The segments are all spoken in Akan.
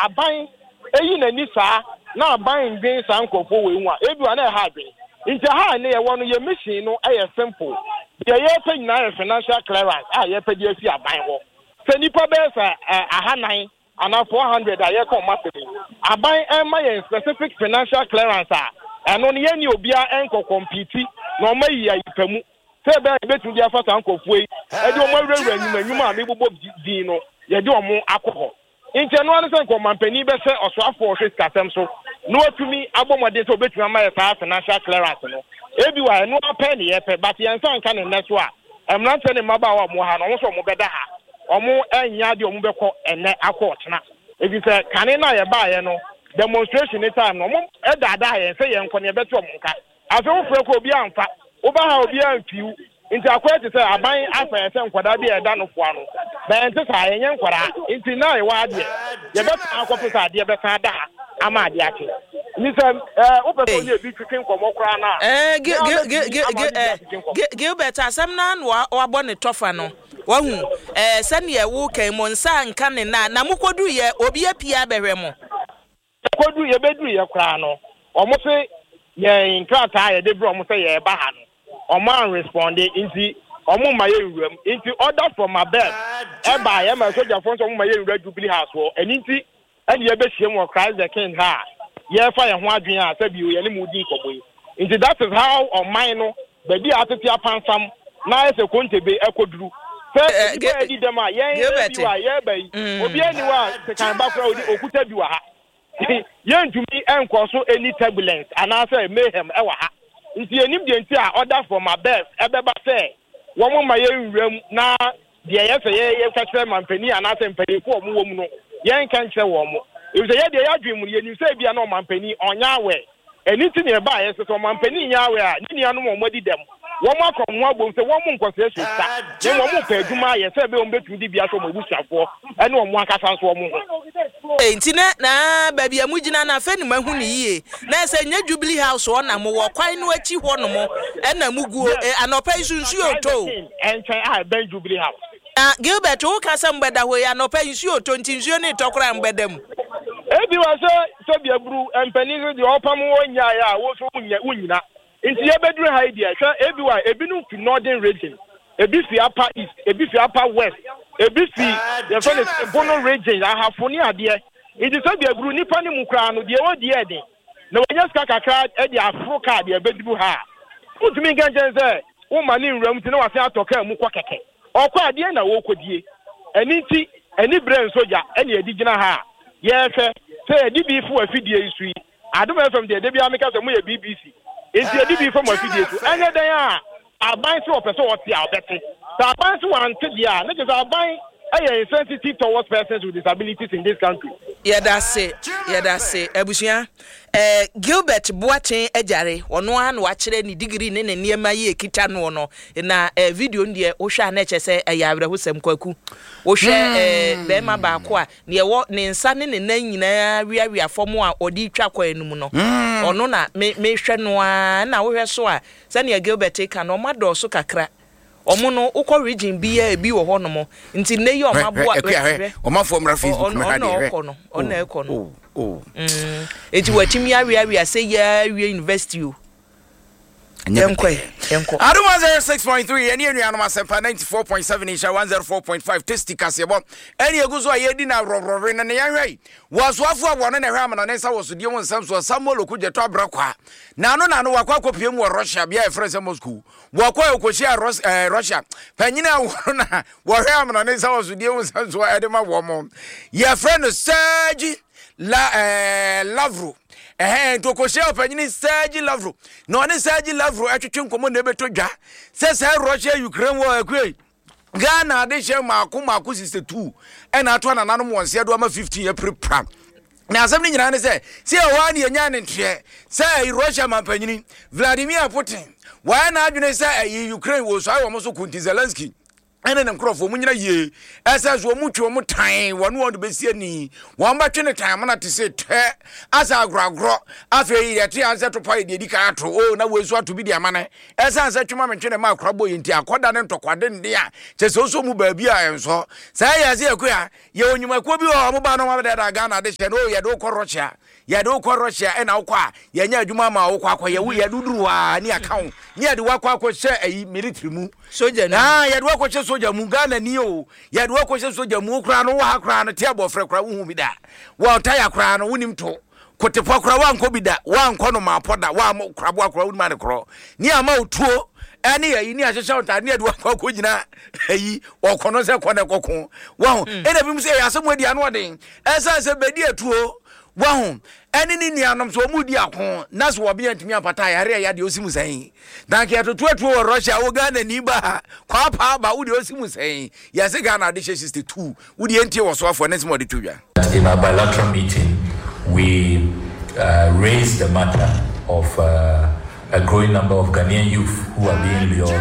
aban eyi na ni saa na aban ndwen saa nkofo we nwa ebi wa na ha dwen nti ha ne ye wono ye mission no eye simple ye pe nyina financial clearance ye pe di afi aban ho se nipa be sa ahanan ana 400 a ye ko marketing aban ma ye specific financial clearance eno ne ye ni obia enko compete no ma yi ayipamu se be betu dia fa san kofo yi e di o ma wura anyuma a me bobo din no ye di o mo akọ nti no ane se nko mampani be se osoafo hwe skatem so no atumi abomode so betumi ama ye sa financial clearance no ebi wa no apɛ ne ye pɛ but ye nsan ka ne neso a emrante ne maba wa mo ha no so mo bɛda ha omo enya de omo bɛkɔ ene akɔ ɔtena ebi se kane na ye ba ye no demonstration time no mo edada ye se ye nko ne bɛto omo nka aso wo frɛ ko obi amfa wo ba ha obi amfiu nti akwa te se aban afa se nkwada bi eda no fo ano ba nti sa ye nkwada nti na ye wa de ye bɛta akɔfo sa de bɛka da ama ade ake ni se wo pɛ so ye bi twikin komo kra na Gilbert asem na wa bɔ ne tofa no wahu sane ye wo kan mo nsa nka ne na mukodu ye obi apia behwe mo kodu ye bedu ye kra no omo se ye nkrata ye de bro omo se ye ba ha no omo an respond nti omo ma ye nwuram nti order from above e ba ye ma soja fon so omo ma ye nwura Jubilee House wo eni nti eni ye be hiem wo Christ the King ha ye fa ye ho adwen a sabi ye ne mudi kobo yi nti that is how on mine no baby atete apansam na ye se kontebe ekoduru se di dem a ye bi wa ye ba yi obi ani wa se kan ba kra okuta bi wa ha ye ntumi enko so any turbulence anase mayhem e wa ha nti enim de nti a order for my best ebeba say wo mo ma ye nwuram na de ye se ye kakere mampani anase mpani ko mo wom no ye nkan kire wo mo e se ye de ya dwem ye ni se bia na mampani onya we eniti ne ba ye se so mampani nya we a ni anu mo modi dem wo mo akom ho abom se wo mo nkose so ta ne wo mo pa adwuma ye se be wo betu di bia so mo busuafo ene wo mo akasa so wo mo enti na ba bia mu gina na fa ni mahu ni yie na se nya Jubilee House wo na mo wo kwan no achi ho no mo ena muguo anopa isunsu oto entwen a ben Jubilee House Gilbert wo ka se mbeda ho ya anopa isunsu oto nti nsuo ni tokora mbeda mu ebi wa so bia buru empani so de opam wo nya ya wo so wunyina nti ye beduru ha dia hwa ebi wa ebinu fi northern region ebi fi upper east ebi fi upper west ebi fi the fele bono region ahafo ni ade nti so bia buru nipa ni mukra no de wo de eden na wonya ska kakra e de afro card de beduru ha utumi ganjen se wo mani nwram ti na wase atoka mu kwa keke okwa ade na wo kodie eni ti eni brain soja eni edi gina ha ye hwe se edi bi fu afidie isu yi adom fm de bia meka se mu ye BBC enti edi bi fu afidie isu anya dan a aban se opeso wote a obete sa aban se wante dia na je aban are sensitive towards persons with disabilities in this country. That's it. Abusia. Gilbert Boachen Ejare, ono an wachire ni degree ne niema ye kita no no na video ndie wo hwa na chese ayawre hosem kwaku wo hwe be ma ba ko a ne wo ne nsa ne ne nan nyina wiawia fom a odi twa kwa enum no ono na me hwe no a na wo hwe so a se ne Gilbert ka no mado so kakra omo no ukọ region bi ya ebi wo ho no mo nti ne yi omabo a omafo mra Facebook me ha de ona ekọ no eti watimi awia say ya university o enko Aduma 06.3 eni enu anoma sempa 94.7 isha 104.5 testicas yebo eni eguzo ayedi na rorore na ya hwai wasoafo abone na hwa amana ne sa woso die won samso Samuel Okujeto abrakwa na no wakwa akopie mu Russia bia e France Moscow wakwa okoshia Russia panyina wo na wo hwa amana ne sa woso die won samso edema wo mo ya friend Serge Lavro tokoshia opanyini Serge Lavro no ne Serge Lavro atwetwe nkomo na beto dwa se Russia Ukraine wo akwe Ghana de she mako 62 ena ato na nanom wonse do ama 15 April pram na asem ni nyina ne se wa ne nya ne ntwe se Russia mampanyini Vladimir Putin wa na adwene se Ukraine wo so ayo mo so Kunti Zelensky ene ne nkrofo munyina ye esa so mu twe mu tan wonu wonu besie ni won ba twe ne tan mana te se te asa agragro afi yete anse to pai de dika ato o na wesu ato bi de amane esa anse twema me twe ne ma akrabo yenti akoda ne ntokwade nde a che se so mu ba bi a enso sa ya se ekua ye onyuma ko bi o mo ba no ma da Ghana de che no ye do korrochia ye do korrochia e na ukwa ye nya adwuma ma ukwa akwa ye wu ye duduruwa ni account ni ade wakwa akwa she ayi military mu soja na ye do akwa she soja mu Ghana ni o ye do akwa she soja mu kra no wa kra no te abofre kra wu bi da wa taya kra no wunim to kotepo kra wa nko bi da wa nko no ma poda wa krabo akra wu ma ne kro ni ama otuo ani ya ni ahyehyɛ ota ni adu akɔ gyina ayi ɔkɔno sɛ kɔ ne kɔko wahu ena bi mu sɛ asɛm adi ano ɔden ɛsan sɛ bedi atuo wahu ɛne ni nianom so mu di ako na so obi antimi apata yare ya de osimu sɛn dan ke atoto atuo wɔ Russia wo Ghana ni ba kwa pa ba wo de osimu sɛn ya se Ghana de 62 wo de entie wɔ so afɔ ne sɛ mo de twodwa. In our bilateral meeting we raised the matter of a growing number of Ghanaian youth who are being lured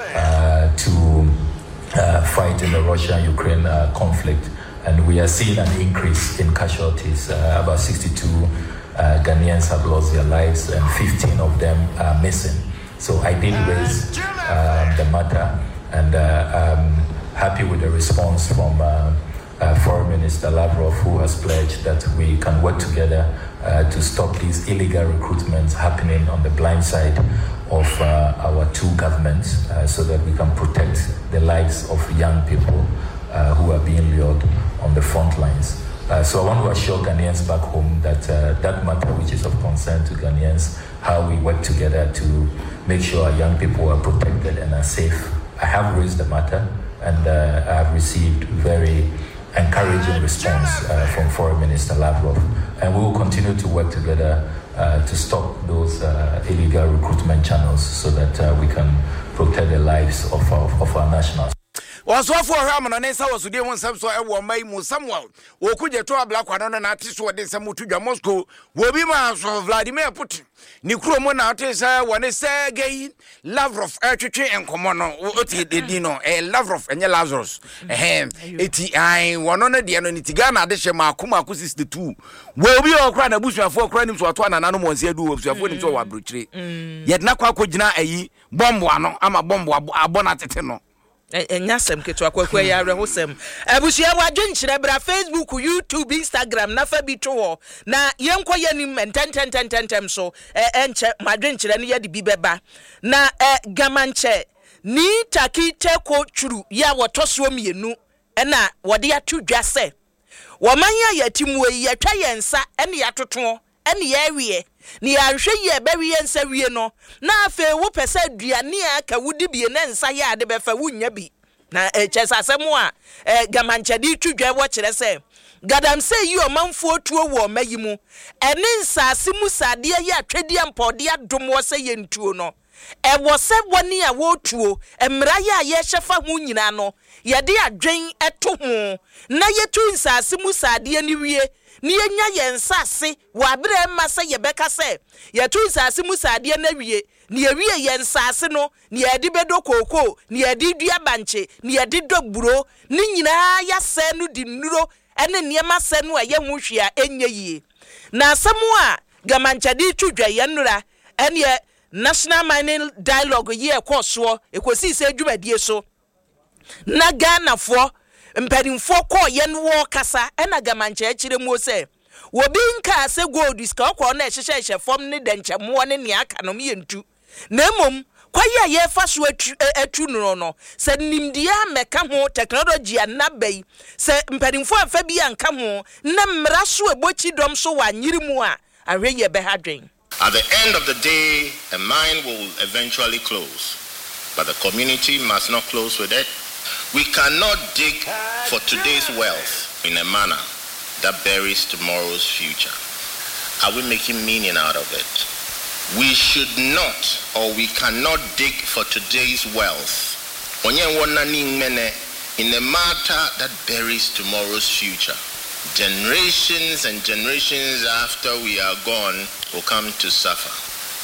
to fight in the Russia-Ukraine conflict. And we are seeing an increase in casualties. About 62 Ghanaians have lost their lives and 15 of them are missing. So I did raise the matter, and I'm happy with the response from Foreign Minister Lavrov, who has pledged that we can work together to stop these illegal recruitments happening on the blind side of our two governments, so that we can protect the lives of young people who are being lured on the front lines. So I want to assure Ghanaians back home that that matter, which is of concern to Ghanaians, how we work together to make sure our young people are protected and are safe. I have raised the matter, and I have received very encouraging response from Foreign Minister Lavrov, and we will continue to work together to stop those illegal recruitment channels so that we can protect the lives of our nationals. Also for Ramon and Esa was today one so I will make Samuel, or could you to a black one on an artist who did some to Moscow, will be Master Vladimir Putin. Nikromon artist, one is Sergei Lavrov, Erchichi and Komono, Dino, a Lavrov and Lazarus. I one on the Anitigana, the Shema Kumakus is the two. Will be all crying a bush for crimes to one and animals here do of your foot into our brutally. Yet Nakwa Kujina a bomb one, I'm a bomb, a bonatino. Enyasem ketwa kwakwa ya rehosem abusia wadwenkyere bra Facebook, YouTube, Instagram na fa bi to na yenko yanim enten so enche madwenkyere ne yade bi beba na gamanche ni takite ko churu ya wotoso mienu na wode atudwa se womanya yatimu yi yatwa yensa ene yatoto ene yawie ni ahwe ye bewe yensa wie no na afa wo pese aduane a ka wudi bie na nsa ya ade befa wunya bi na chesasemu a gamanchadi tudwa wo kire se gadam se yi o manfo tuo wo mayimu ene nsase mu sade ya atwedi ampode adom wo se yentuo no wo se woni a wo tuo emra ya ye hyefa hu nyina no ye de adwen eto ho na yetu nsase mu sade ni wie ni enya yensase wo abre ma se ye beka se yetu nsase mu sade na wie ni ewie yensase no ni edi bedo koko ni edi dua banche ni edi dogburo ni nyina ya se no di nuro ene niema se no ye hu hwea enye yie na asemu a gamanchadi tudwa ye nura ene National Mining Dialogue ye ekoso ekosi se dwumadie so na Ghana fo mpanimfo kɔ ye no kasa ena gamanche akire mu se wobi nka se gold iska kɔ na ehyehyɛ fom ne denkyemo ne ne aka no yentu na mom kwaye ye fa so atu no se nimdia meka ho technology anabai se mpanimfo afa bi anka ho na mmra so ebochi dom so wa nyiri mu a ahwe ye be hadwen. At the end of the day, a mine will eventually close, but the community must not close with it. We cannot dig for today's wealth in a manner that buries tomorrow's future. Are we making meaning out of it? We should not, or we cannot dig for today's wealth in a matter that buries tomorrow's future. Generations and generations after we are gone will come to suffer.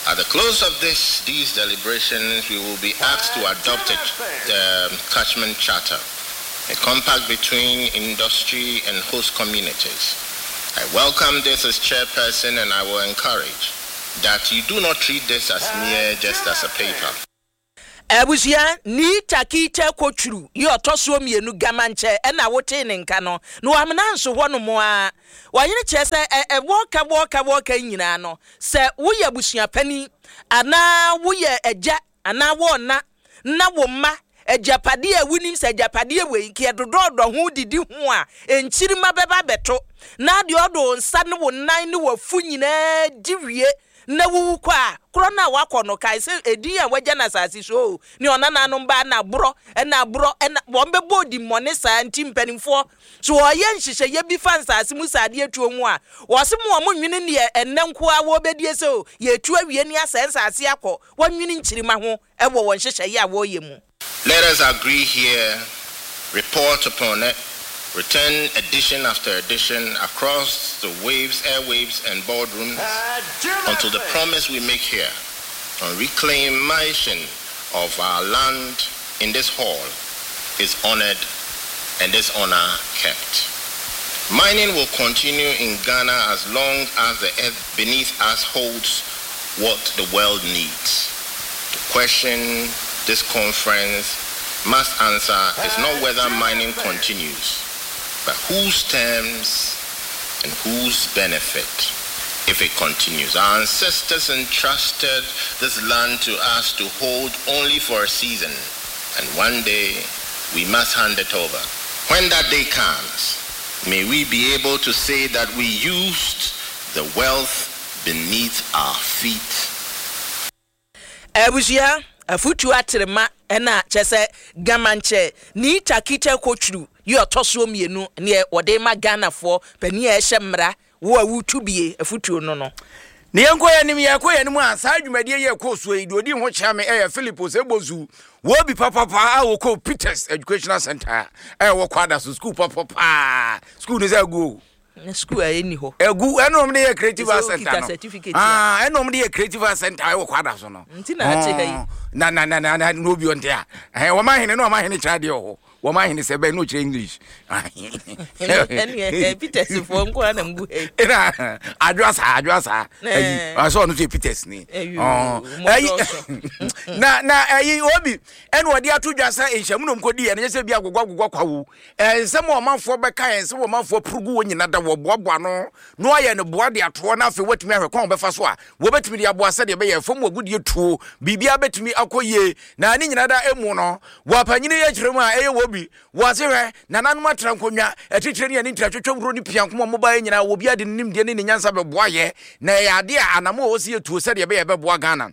At the close of these deliberations, we will be asked to adopt a catchment charter, a compact between industry and host communities. I welcome this as chairperson, and I will encourage that you do not treat this as mere just as a paper. Abusia ni takita kochuru yo toso mienu gamanche na wote ne nka no no amna nso ho no mo a wanyene chese walka nyina no se wo ya busia pani ana wo ya eja ana wo na wo ma ejapade a wunim se ejapade we ke dododo ho didi ho a enchirima beba beto na de odo nsa ne wo nan ne wo fu nyina diwie na wuwu kwa krona wakọ no kai se edin a waja na sasi so ni ona na no ba na bro na won be bodi money sa ntimpanimfo so oye nhihye ye bi fansase mu sade atuo mu a wo se mo nwini ne ennenko a wo bedie so ye tu awie ni asensase akọ wonwini nchirima ho e wo won nhihye ye a wo ye mu. Let us agree here, report upon it, return edition after edition across the waves, airwaves, and boardrooms until the promise we make here on reclamation of our land in this hall is honored and this honor kept. Mining will continue in Ghana as long as the earth beneath us holds what the world needs. The question this conference must answer is not whether mining continues, but whose terms and whose benefit if it continues. Our ancestors entrusted this land to us to hold only for a season, and one day we must hand it over. When that day comes, may we be able to say that we used the wealth beneath our feet. Abusia afutu atrema ena chese gamanche ni takita kochuru yo toso mienu ne wode ma Ghana fo pani a ehemra wo awutubie afutu no ne yenkoya nim yakoya nim ansa adwumadie ye koso yi dodi ho kyame Philipos ebozu wo bi papa a wo ko Peters Educational Center wo kwada so school papa school no za go school any ho egu enom ne creative center no enom ne creative center wo kwada so no ntina ache kai na no bi on there wo ma hene no ma hene chade ho wo ma hene se be no chere English Peters fo nko na mgu era adwasa aso no Peters ni na obi eno odi atodwasa enhyamu no mkodi ye ne se bi agogwa kwawo ensem o manfo beka ensem o manfo prugu wo nyina da wo boaboa no aye ne boa de ato na afi wetumi ahwe kwa befa so a wo betumi de aboa se de be ye fom wagudie tuo bibia betumi akoye na ani nyina da emu no wo apanyine ye kiremu a eye wo bi wo se na nanu matra nkonwa etitire ne ani ntiratwetwe bro ni pianko mo ba nyina wo bia de nim de ne nyansa be boa ye na ya ade a anamo wo se tuo se de be ye be boa Ghana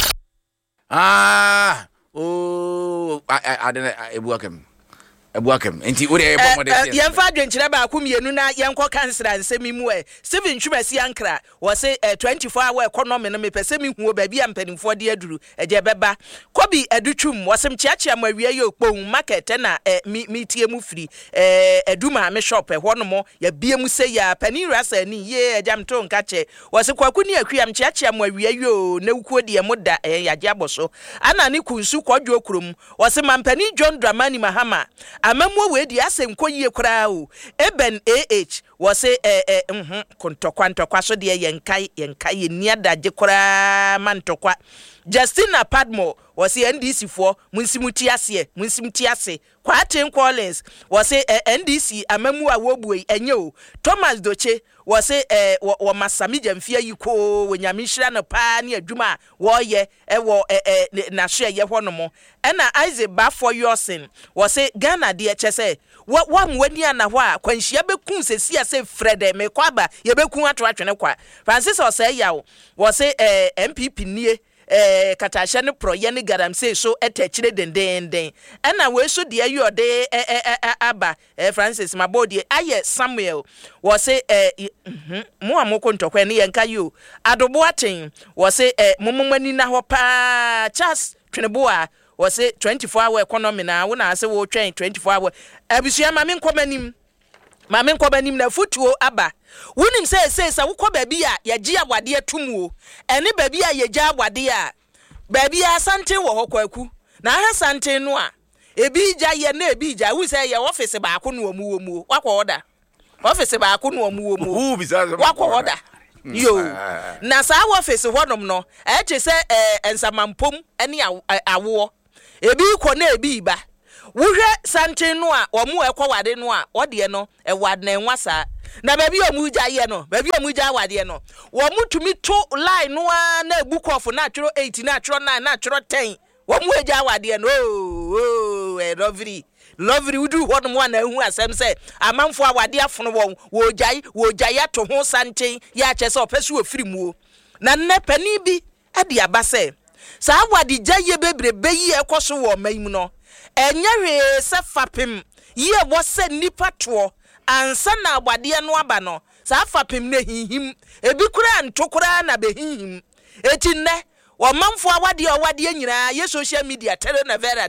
ebuakem enti ore ebo model yemfa adwenkyere ba akomienu na yenko kansra nsemi mu Steven Chumasi Ankra wo se 24 hour economy no mepese mi hu ba bia mpanimfo de aduru eje beba Kobi Edutwum wo sem chiachia mawie ye okpon market na mitie mu firi eduma me shop ho no mo ya bie mu se ya pani rasa ni ye ejamto nkache wo se kwaku ni akuam chiachia mawie yo na wukuo de mu da yaje aboso ana ni kunsu kwadwo kurom wo se mampani John Dramani Mahama amamwo we di asenko yie kura o Eben AH wo se kontokwa so de yenkai niada je kura mantokwa Justina Padmo wo se NDC fo munsimuti ase Kwaten Collins wo se NDC amamu a wo buei enye o Thomas Doche wo se wo masami jamfia yiko wo nyamishira no pa ne adwuma wo ye wo na so ye ho no mo na Isaac Bafo Yosin wo se Ghana de chese wa mwani ana ho a kwanhia bekun sesi ase Fred me kwaba ye bekun atwatwene kwa Francis o se yawo wo se MPP nie katasha ne pro ye ne garamse so etachire dendenden na we so de ayo de aba Francis Mabodi aye Samuel wo se mo amoko ntokwa ne yenka yo adobo aten wo se momomani na ho pa Charles Tweneboa wo se 24 hour economy na wo na ase wo twen 24 hour abusua ma me nkomanim ma me nkobanim na futuo aba wonim say wukọ baabi a yaji awade atumu ene baabi a yaja awade a baabi a sante wo hokwaku na ha sante no a ebi ja ye na ebi ja wu say ye office ba ko no omu wakọ order office ba ko no omu wakọ order yo na sa office honom no e che say ensamampom ene awo ebi ko na ebi ba wuhwe sante no a omu ekwawade no a ode no ewade na enwasa na baby omuja ye no baby omuja wade no wo mutumi to line no a na book of na atro 8 na atro 9 na atro 10 wo mu eja wade no lovely udu ho no na hu asem say amanfo awade afono wo jai to ho sante ya che se opesu ofiri mu na nne pani bi ade aba say sa awade jaye bebrebe yi ekoso wo mayimu no enye hwe se fapem ye wo se nipa to ansa na abade no aba no sa fapem na hihim ebi kura ntokura na behihim eti nne wo manfo awade nyina ye social media telenevera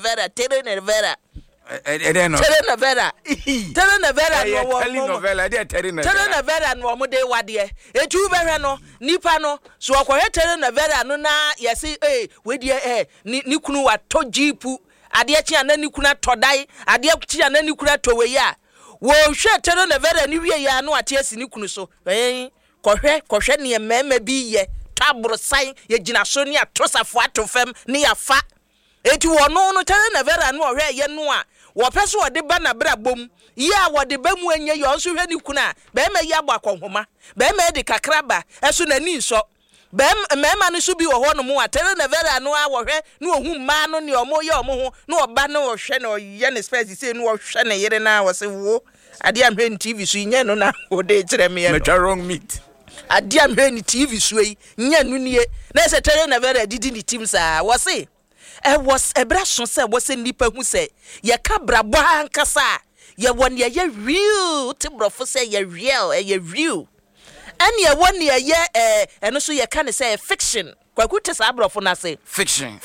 no mo de wade etu behwe no nipa no so okohe telenevera no na yesi we die ni kunu wato jipu ade chi ana ni kunu atodai ade chi ana ni kunu atowe ya wo hwe telenevera ni wie ya no ate asi ni kunu so kohwe ne mema bi ye tabrosan ye gina so ni atosafo atofam ni yafa eti wono no telenevera no hwe ye no a wo peso ode ba na bra bom ya wode ba mu enye yo nso hwe ni kuna be ma ya gba konhoma be ma de kakraba eso na ni nso be ma no so bi wo ho no mu atere na vera no a wo hwe no ohu ma no ne omo ye omo ho no oba no wo hwe no ye ne space se no wo hwe na yere na wo se wo ade am hwe ni TV so nye no na wo de kire me ye no wrong meat ade am hwe ni TV so yi nye no nie na se tere na vera didi ni team sa wo se was a brush on say was a nipper who say, ya cabra bankasa, ya 1 year, ye real, Timbro say ye real, ye real. And ye 1 year, and also ye can say fiction. Quacutus abro for say fiction,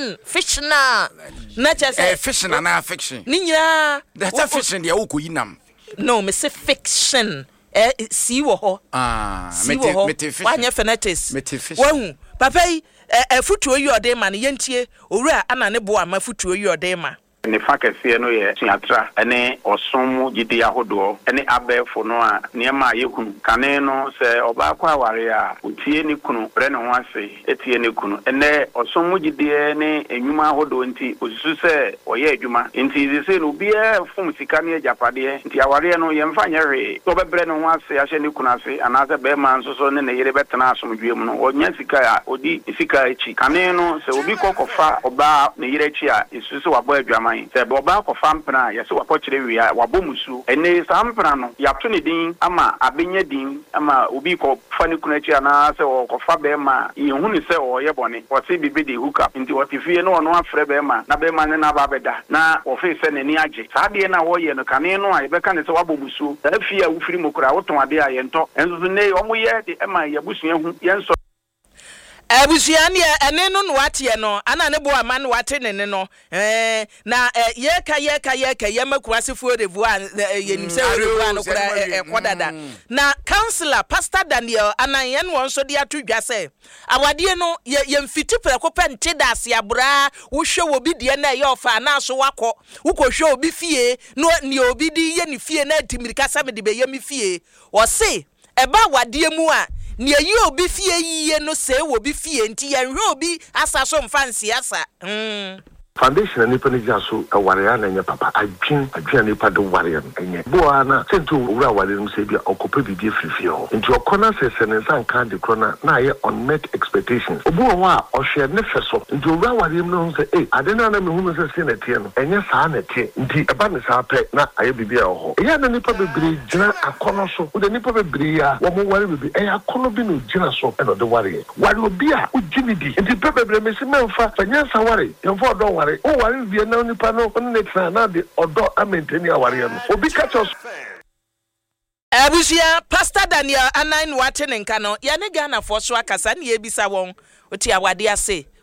not just fiction and our fiction. Nina, that's a fiction, the Okuinam. No, Miss Fiction. See wo wanya fanatics wahu papa futuo yi ode ma ne yentie owura ana ne bo ama futuo yi ode ma ne fakese no ye tuatra ene osommu gidi ahodo ene abefo no a niema yekunu kane no se oba kwa aware a otie ni kunu bre ne ho ase etie ne kunu ene osommu gidi ne enwuma ahodo nti osusu se oye adwuma nti ze no bia fom sika ne japade nti aware no ye mfa nyere to bebre ne ho ase ahye ne kunu ase anaze be ma nsoso ne ne yere betena asomdwe mu no onya sika a odi sika echi kane no se obi kokofa oba ne yere echi a esusu wabo adwama se boba ko fampna yese wakọchire wia wabomusu ene sampna no yato ne din ama abenya din ama obi ko fani kunachi ana se ko fa be ma yehu ni se o yebone o se bibi de hook up nti o tifie no no afre be ma na be ma ne na ba beda na o fe se ne ni age saade na wo ye no kane no a ye be ka ne se wabomusu afia ufiri mokura woton ade a ye nto enzo ne o mo ye de ema ye busua hu ye nso abusuani ene no wate no ana ne bo ama no wate ne no na yeka yemakurasefo revu yenim se revu no kura kodada na counselor pastor Daniel anaye no wonso de atodwa se awade no yemfiti preko pente da ase abura wo hwe obi de na ye ofa na so wakọ ukohwe obi fie no ni obi di ye ni fie na timirika samede be ye mi fie o se eba wade mu a ni ayi obi fie yiye no se wo bi fie nti ya hwe obi asa so mfansi asa foundation ni pani jaso awarea na nya papa adwin ni pa do ware enye boa na sentu owura ware no se bia okopa bibie frifie ho nti okona sese ne san kan de krona na ye unmet expectations obu ho a ohwe ne feso nti owura ware no se ade na me hu se se na tie no enye saa na tie nti eba ne saa pe na aye bibia ho ya na nipa bebre gina akono so o de nipa bebre ya wo mo ware bebre akono bi no gina so e no de ware obi a o gini di nti bebre me se memfa fanya sa ware yemfo do o wari bia na nipa no next na de odo amenteni aware no obi catch us abusia pastor Daniel anan wate ne nka no ya ne Ghana fo so akasa ne ebisa won oti awade ase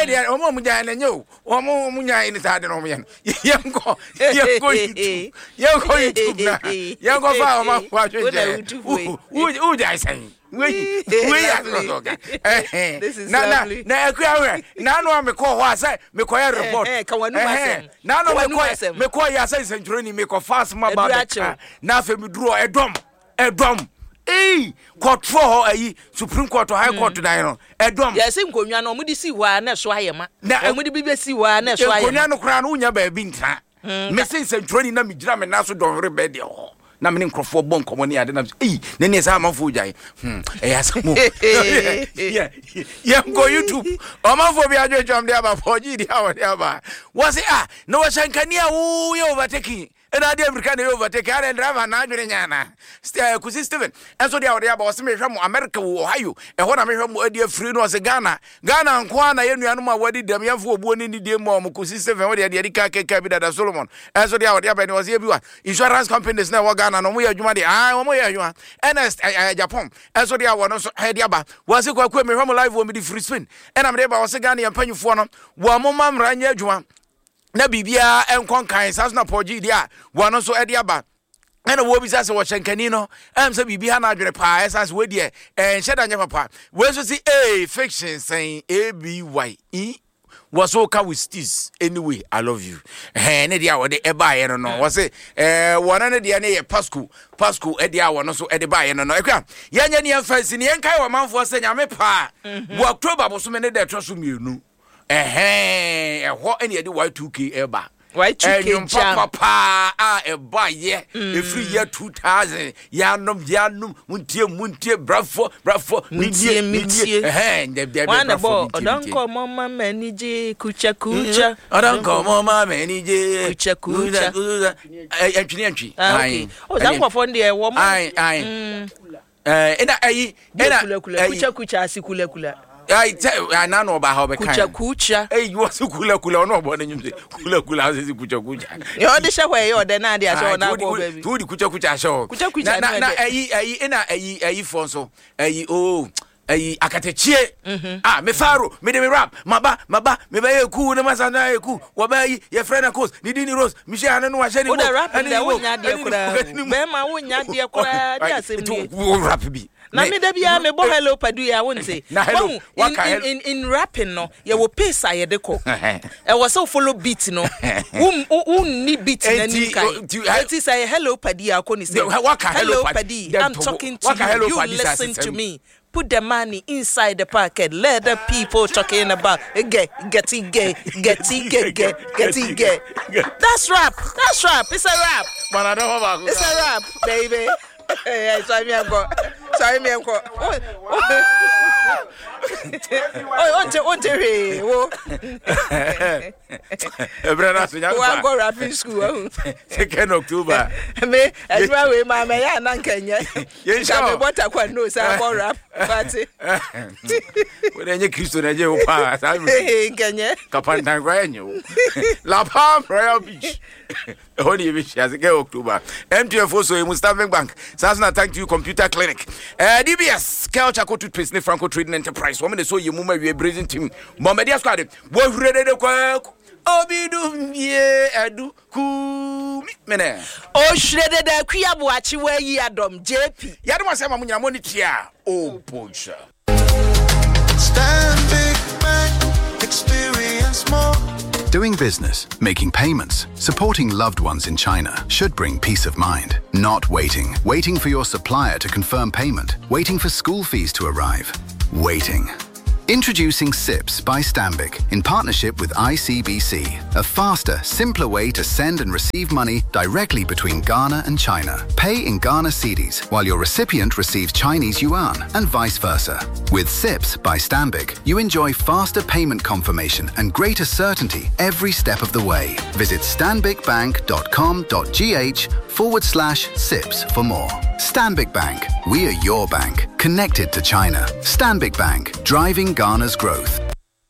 dia omo munya na nyo omo munya ni sa de no me yenko YouTube na yenko fa o ma kwa chunje u dai san we asoga na akwa na no me call ho say me call report na no me call ya say century ni me call fast ma ba na fe me duro edom control ayi Supreme Court High Court dan no edom yes nkonwa no mudi si wa na so ayema mudi bibe si wa na so ayema nkonwa no kra no unya ba bi ntra me say century na me gira me na so don rebe de ho na me nkrofo bon komo ne ade na ne ne sa amafo gyan asamo yeah go YouTube amafo bi adwetwam de aba foji di awade aba was no washankania wo ye overtaking ena de America na overtake are driver na adwere nyana kusi Steven enso de awade aba wose me hwemo America wo Ohio ho na me hwemo ade afri no wose Ghana nko na ye nuanu ma wadi dem yamfo obuo ni die mo kusi Steven wo de ade ka bi dada Solomon enso de awade aba ni wose bi wa insurance companies na wo Ghana no mo ye adwuma de mo ye adwuma Ernest Japan enso de awo no so he aba wose kwa me hwemo live wo me di free spin ena me de ba wose Ghana yampanyufo no wo mo mamra nya adwuma na bibia enkon kan sasna poji dia wono so ede aba ena wo bisa se wo chenkani no se bibia na adwere pa esas we die enhyeda nya papa we so si fiction saying ABY was okay with this anyway I love you ne dia wo de eba ye no wo se wona ne dia ne ye Pasco e dia wo no so e de ba ye no ekwa ye nya ne fancy ne enkai wo manfo se nya me pa wo October bo so me ne de troso mienu ho any the Y2K eba Y2K jam papa eba ye free year 2000 yanum muntie bravo muntie one boy odonko mama manije kucha odonko mama manije kucha entwi okay o zanko fo de wo ena kucha asikula na no ba ha be kan kucha you was kula no bo na nyumse kula asisi kucha yo de hwe yo de na de aso na go baby tu di kucha aso na ayi fonso ayi akatechie me faro me de me rap maba me ba ye ku na masana ye ku wo ba yi ye friend na course ni dini rose mi share no wa share ni wo de wo nya de kura be ma wo nya de kura de asem ni wo rap bi na me da bia me bo hello padu ya won say in rapping no ye wo pace aye de ko e wo so follow beat no ni beat na ni kai it is say hello padi ya ko ni say hello padi I'm talking to you listen to me. Put the money inside the pocket. Let the people talking about get. That's rap. It's a rap. But I don't know. It's a rap, baby. Sorry me uncle. On Terry. Brother, so I'm going to school. 2nd October. Me, as well with my man, and Kenya. Yes, what I can know, so I'm rap. When any Christian, I do pass. I'm Kenya. Capantan Granio. La Palm, Royal Beach. Only wish as a girl October. MTF also in Mustafa Bank. Sasna, thank you, Computer Clinic. DBS, Kelchaco to Twist, Franco Trading Enterprise. Woman, so you move a brazen team. Bombardier Squad. What ready to work? Obidum ye adu ku mene o shredde da kuyabuachi wa yi adom JP yadom asema munya monitia o poncha Stanbic Bank, experience more. Doing business, making payments, supporting loved ones in China should bring peace of mind. Not waiting. Waiting for your supplier to confirm payment. Waiting for school fees to arrive. Waiting. Introducing SIPS by Stanbic in partnership with ICBC, a faster, simpler way to send and receive money directly between Ghana and China. Pay in Ghana cedis while your recipient receives Chinese yuan and vice versa. With SIPS by Stanbic, you enjoy faster payment confirmation and greater certainty every step of the way. Visit stanbicbank.com.gh/SIPS for more. Stanbic Bank. We are your bank. Connected to China. Stanbic Bank. Driving Ghana's growth.